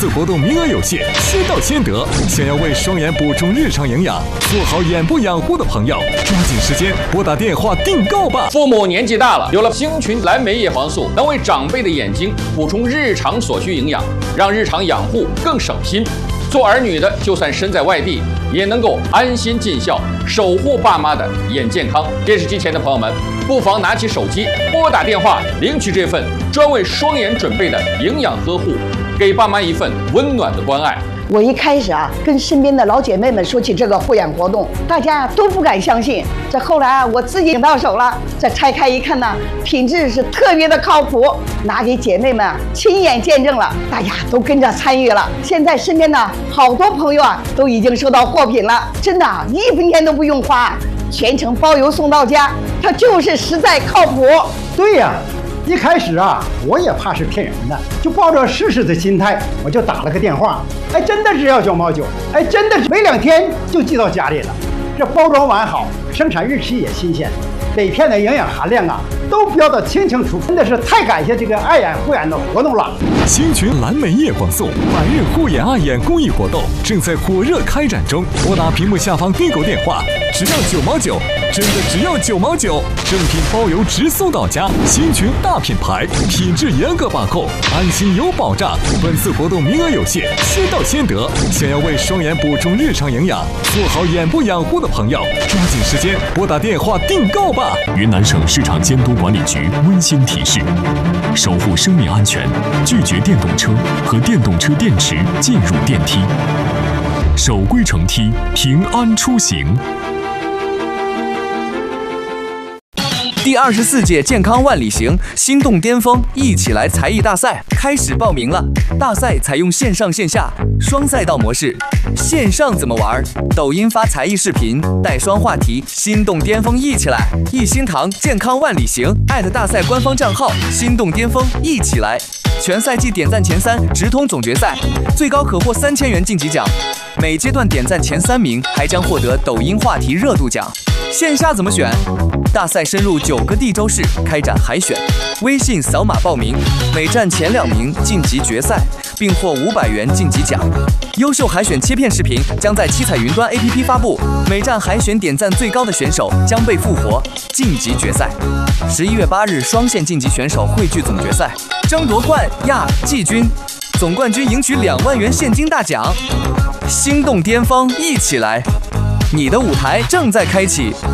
次活动名额有限，先到先得。想要为双眼补充日常营养，做好眼部养护的朋友，抓紧时间拨打电话订购吧。 父母年纪大了，有了星群蓝莓叶黄素，能为长辈的眼睛补充日常所需营养，让日常养护更省心。做儿女的，就算身在外地，也能够安心尽孝，守护爸妈的眼健康。电视机前的朋友们，不妨拿起手机拨打电话，领取这份专为双眼准备的营养呵护，给爸妈一份温暖的关爱。 我一开始跟身边的老姐妹们说起这个护眼活动，大家都不敢相信。这后来我自己领到手了，这拆开一看呢，品质是特别的靠谱，拿给姐妹们亲眼见证了，大家都跟着参与了。现在身边的好多朋友都已经收到货品了，真的1分钱都不用花，全程包邮送到家，它就是实在靠谱。 对呀。一开始我也怕是骗人的，就抱着试试的心态，我就打了个电话，真的只要9毛9，真的是没2天就寄到家里了。这包装完好，生产日期也新鲜，每片的营养含量都标得清清楚楚，真的是太感谢这个爱眼护眼的活动了。 星群蓝莓叶黄素百日护眼爱眼公益活动正在火热开展中，拨打屏幕下方订购电话，只要9毛9，真的只要9毛9，正品包邮直送到家。星群大品牌，品质严格把控，安心有保障。本次活动名额有限，先到先得。想要为双眼补充日常营养，做好眼部养护的朋友，抓紧时间拨打电话订购吧。 云南省市场监督管理局温馨提示：守护生命安全，拒绝电动车和电动车电池进入电梯，守规乘梯，平安出行。 第24届健康万里行心动巅峰一起来才艺大赛开始报名了。大赛采用线上线下双赛道模式。线上怎么玩？抖音发才艺视频，带双话题，心动巅峰一起来！一心堂健康万里行大赛官方账号心动巅峰一起来！全赛季点赞前3直通总决赛，最高可获3000元晋级奖。每阶段点赞前3名还将获得抖音话题热度奖。线下怎么选？大赛深入9个地州市开展海选，微信扫码报名，每站前2名晋级决赛，并获500元晋级奖。优秀海选切片视频将在七彩云端 APP 发布，每站海选点赞最高的选手将被复活晋级决赛。11月8日双线晋级选手汇聚总决赛，争夺冠亚季军，总冠军赢取2万元现金大奖。心动巅峰一起来！你的舞台正在开启。